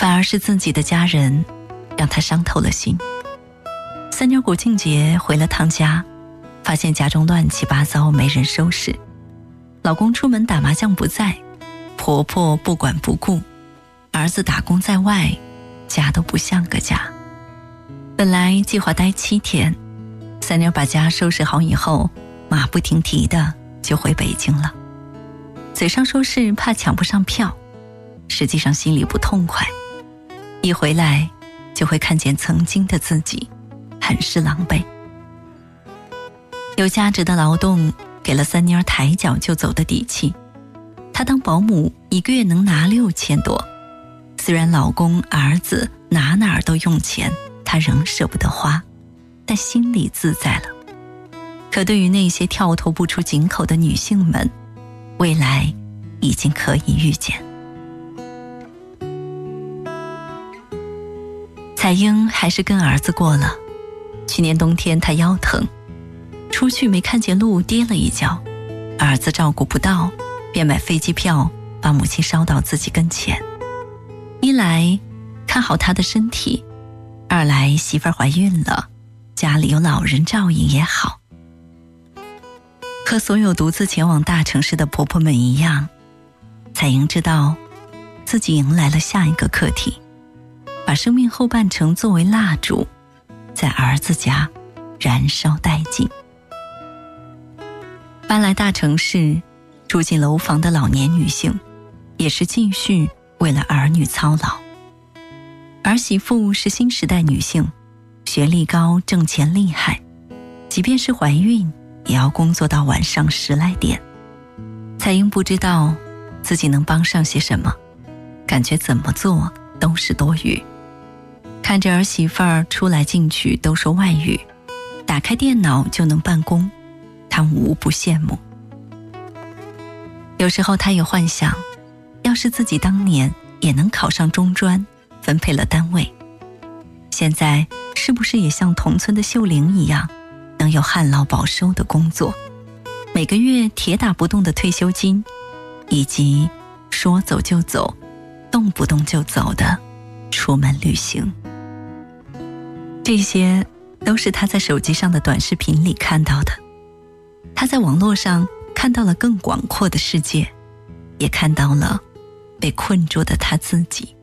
反而是自己的家人让她伤透了心。三妞国庆节回了趟家，发现家中乱七八糟，没人收拾。老公出门打麻将不在，婆婆不管不顾，儿子打工在外，家都不像个家。本来计划待7天，三妞把家收拾好以后，马不停蹄的就回北京了。嘴上说是怕抢不上票，实际上心里不痛快。一回来就会看见曾经的自己，很是狼狈。有价值的劳动给了三妞抬脚就走的底气。她当保姆1个月能拿6000多，虽然老公儿子哪儿都用钱，她仍舍不得花，但心里自在了。可对于那些跳脱不出井口的女性们，未来已经可以预见。彩英还是跟儿子过了。去年冬天她腰疼，出去没看见路，跌了一跤，儿子照顾不到，便买飞机票把母亲捎到自己跟前。一来看好她的身体，二来媳妇儿怀孕了，家里有老人照应也好。和所有独自前往大城市的婆婆们一样，彩英知道自己迎来了下一个课题，把生命后半程作为蜡烛，在儿子家燃烧殆尽。搬来大城市住进楼房的老年女性，也是继续为了儿女操劳。儿媳妇是新时代女性，学历高，挣钱厉害，即便是怀孕也要工作到晚上10来点。彩英不知道自己能帮上些什么，感觉怎么做都是多余。看着儿媳妇儿出来进去都说外语，打开电脑就能办公，她无不羡慕。有时候她也幻想，要是自己当年也能考上中专，分配了单位，现在是不是也像同村的秀玲一样，能有旱涝保收的工作，每个月铁打不动的退休金，以及说走就走，动不动就走的出门旅行。这些都是他在手机上的短视频里看到的。他在网络上看到了更广阔的世界，也看到了被困住的他自己。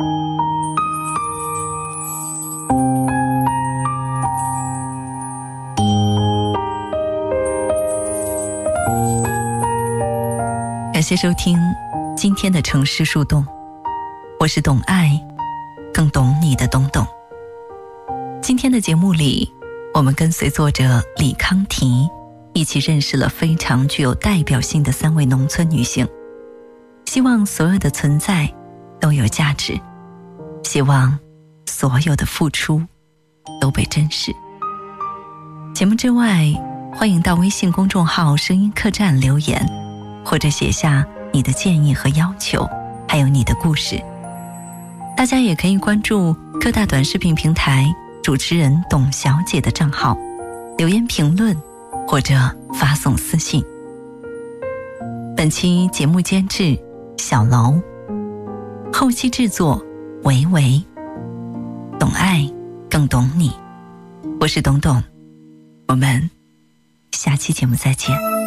感谢收听今天的城市树洞，我是懂爱更懂你的懂懂。今天的节目里，我们跟随作者李康提一起认识了非常具有代表性的3位农村女性。希望所有的存在都有价值，希望所有的付出都被珍视。节目之外，欢迎到微信公众号声音客栈留言，或者写下你的建议和要求，还有你的故事。大家也可以关注各大短视频平台主持人董小姐的账号，留言评论或者发送私信。本期节目监制小楼，后期制作维维。懂爱更懂你，我是董董，我们下期节目再见。